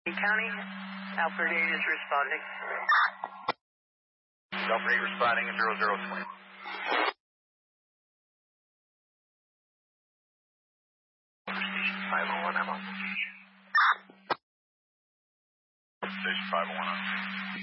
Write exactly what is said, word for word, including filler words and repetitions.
County, Alfred eight is responding. Alfred eight responding at zero zero twenty. Station five oh one, I'm on location. Station five oh one on.